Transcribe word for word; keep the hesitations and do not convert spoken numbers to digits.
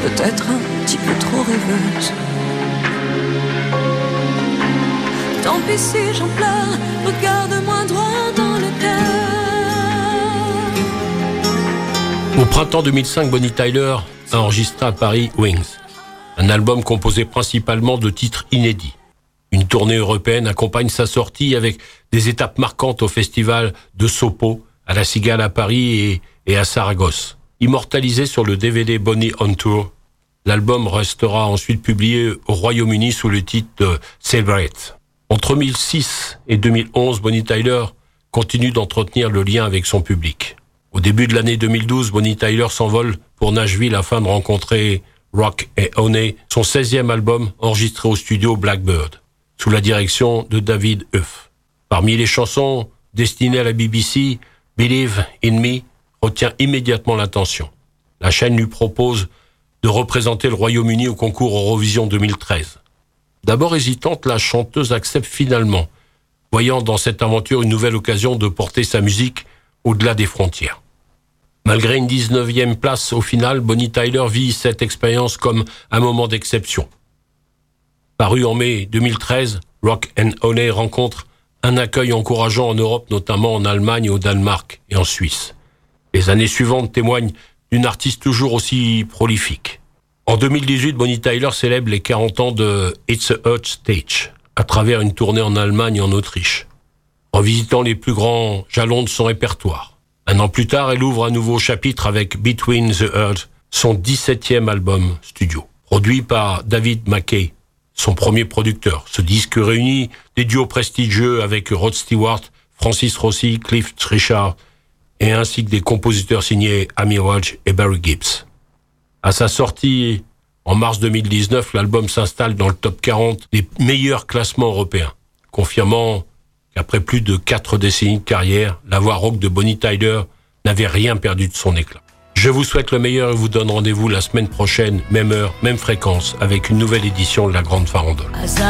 peut-être un petit peu trop rêveuse. Tant pis si j'en pleure, regarde-moi droit dans le cœur. Au printemps deux mille cinq, Bonnie Tyler a enregistré à Paris Wings, un album composé principalement de titres inédits. Une tournée européenne accompagne sa sortie avec des étapes marquantes au festival de Sopo, à la Cigale à Paris et, et à Saragosse. Immortalisé sur le D V D Bonnie on Tour, l'album restera ensuite publié au Royaume-Uni sous le titre de Celebrate. Entre deux mille six et deux mille onze, Bonnie Tyler continue d'entretenir le lien avec son public. Au début de l'année deux mille douze, Bonnie Tyler s'envole pour Nashville afin de rencontrer Rock and Honey, son seizième album enregistré au studio Blackbird, sous la direction de David Huff. Parmi les chansons destinées à la B B C, Believe in Me retient immédiatement l'attention. La chaîne lui propose de représenter le Royaume-Uni au concours Eurovision deux mille treize. D'abord hésitante, la chanteuse accepte finalement, voyant dans cette aventure une nouvelle occasion de porter sa musique au-delà des frontières. Malgré une dix-neuvième place au final, Bonnie Tyler vit cette expérience comme un moment d'exception. Paru en mai deux mille treize, Rock and Honey rencontre un accueil encourageant en Europe, notamment en Allemagne, au Danemark et en Suisse. Les années suivantes témoignent d'une artiste toujours aussi prolifique. En deux mille dix-huit, Bonnie Tyler célèbre les quarante ans de It's a Hot Stage à travers une tournée en Allemagne et en Autriche, revisitant les plus grands jalons de son répertoire. Un an plus tard, elle ouvre un nouveau chapitre avec Between the Earth, son dix-septième album studio, produit par David Mackay, son premier producteur. Ce disque réunit des duos prestigieux avec Rod Stewart, Francis Rossi, Cliff Richard, et ainsi que des compositeurs signés Amy Walsh et Barry Gibbs. À sa sortie en mars deux mille dix-neuf, l'album s'installe dans le top quarante des meilleurs classements européens, confirmant qu'après plus de quatre décennies de carrière, la voix rock de Bonnie Tyler n'avait rien perdu de son éclat. Je vous souhaite le meilleur et vous donne rendez-vous la semaine prochaine, même heure, même fréquence, avec une nouvelle édition de La Grande Farandole.